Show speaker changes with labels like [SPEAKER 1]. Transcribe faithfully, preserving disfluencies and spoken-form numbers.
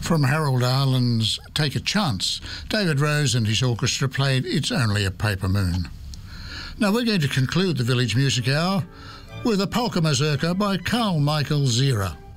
[SPEAKER 1] From Harold Arlen's Take a Chance, David Rose and his orchestra played It's Only a Paper Moon. Now we're going to conclude the Village Music Hour with a polka mazurka by Carl Michael Zira.